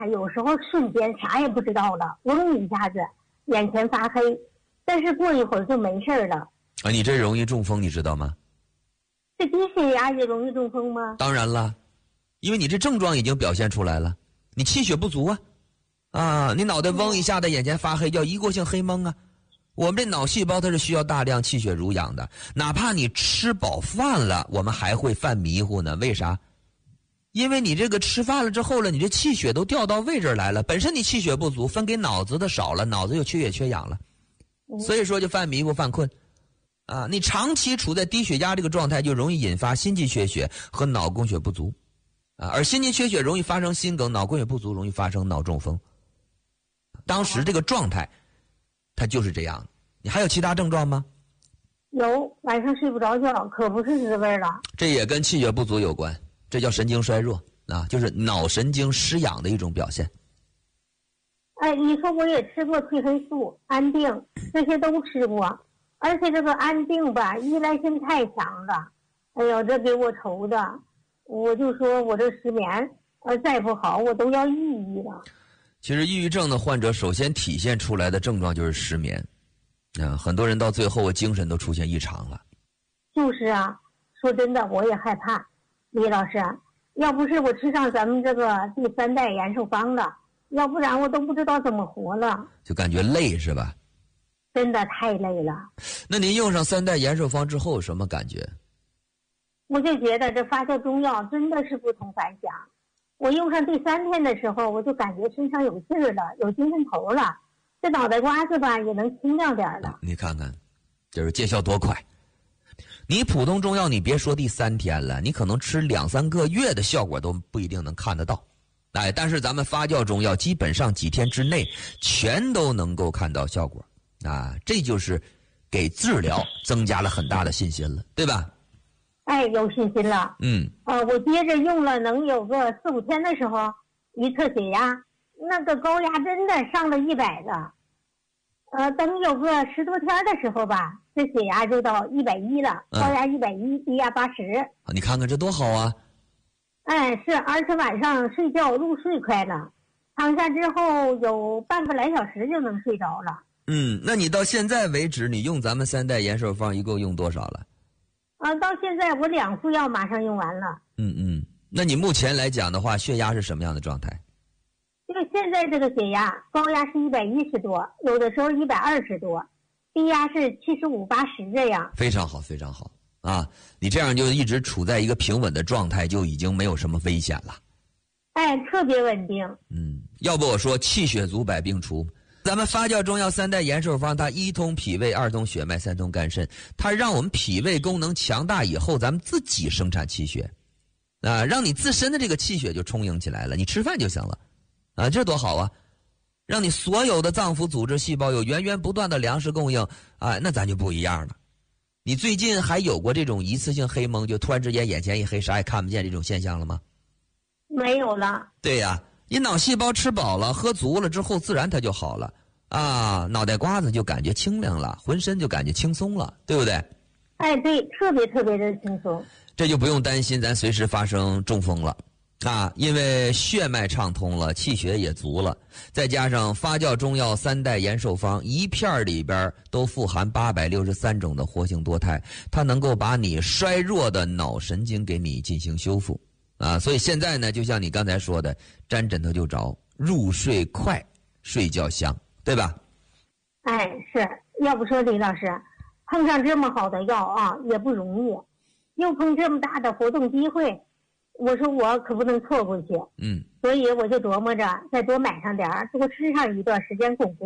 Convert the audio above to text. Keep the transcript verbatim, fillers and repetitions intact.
有时候瞬间啥也不知道了，嗡一下子眼前发黑，但是过一会儿就没事了。 啊，你这容易中风，你知道吗？ 这低血压也容易中风吗？ 当然了，因为你这症状已经表现出来了，你气血不足啊，啊，你脑袋嗡一下的，眼前发黑，叫一过性黑蒙啊。我们这脑细胞它是需要大量气血濡养的，哪怕你吃饱饭了，我们还会犯迷糊呢。为啥？因为你这个吃饭了之后了，你这气血都调到位置来了，本身你气血不足，分给脑子的少了，脑子又缺血缺氧了，所以说就犯迷糊犯困啊。你长期处在低血压这个状态，就容易引发心肌缺血和脑供血不足啊，而心肌缺血容易发生心梗，脑供血不足容易发生脑中风。当时这个状态它就是这样。你还有其他症状吗？ 有，晚上睡不着觉，可不是滋味了。 这也跟气血不足有关，这叫神经衰弱啊，就是脑神经失养的一种表现。 哎，你说我也吃过褪黑素、安定，这些都吃过，而且这个安定吧，依赖性太强了。哎呦，这给我愁的，我就说我这失眠，呃，再不好我都要抑郁了。 其实抑郁症的患者首先体现出来的症状就是失眠，啊，很多人到最后精神都出现异常了。 就是啊，说真的，我也害怕。李老师，要不是我吃上咱们这个第三代延寿方了，要不然我都不知道怎么活了。 就感觉累是吧？ 真的太累了。 那您用上三代延寿方之后有什么感觉？ 我就觉得这发酵中药真的是不同凡响。我用上第三天的时候，我就感觉身上有劲儿了，有精神头了，这脑袋瓜子吧也能清亮点了。 你看看，就是见效多快。你普通中药你别说第三天了，你可能吃两三个月的效果都不一定能看得到。哎，但是咱们发酵中药基本上几天之内全都能够看到效果啊，这就是给治疗增加了很大的信心了，对吧？ 哎，有信心了。 嗯。 呃，我接着用了能有个四五天的时候，一测血压，那个高压真的上了一百了。呃，等有个十多天的时候吧，这血压就到一百一了，高压一百一，低压八十。 你看看这多好啊！ 哎，是，而且晚上睡觉入睡快了，躺下之后有半个来小时就能睡着了。 嗯，那你到现在为止，你用咱们三代延寿方一共用多少了？ 啊，到现在我两副药马上用完了。 嗯嗯，那你目前来讲的话，血压是什么样的状态？ 就现在这个血压，高压是一百一十多，有的时候一百二十多，低压是七十五、八十这样。 非常好，非常好啊！你这样就一直处在一个平稳的状态，就已经没有什么危险了。 哎，特别稳定。 嗯，要不我说气血足，百病除。咱们发酵中药三代延寿方，它一通脾胃，二通血脉，三通肝肾，它让我们脾胃功能强大以后，咱们自己生产气血，啊，让你自身的这个气血就充盈起来了，你吃饭就行了，啊，这多好啊！让你所有的脏腑组织细胞有源源不断的粮食供应，啊，那咱就不一样了。你最近还有过这种一次性黑蒙，就突然之间眼前一黑，啥也看不见这种现象了吗？ 没有了。 对呀。你脑细胞吃饱了喝足了之后，自然它就好了啊，脑袋瓜子就感觉清亮了，浑身就感觉轻松了，对不对？ 哎，对，特别特别的轻松。 这就不用担心咱随时发生中风了啊，因为血脉畅通了，气血也足了，再加上发酵中药三代延寿方一片里边都富含八百六十三种的活性多肽，它能够把你衰弱的脑神经给你进行修复。啊，所以现在呢，就像你刚才说的，沾枕头就着，入睡快，睡觉香，对吧？ 哎，是，要不说李老师，碰上这么好的药啊，也不容易，又碰这么大的活动机会，我说我可不能错过去。 嗯， 所以我就琢磨着再多买上点儿，多吃上一段时间巩固。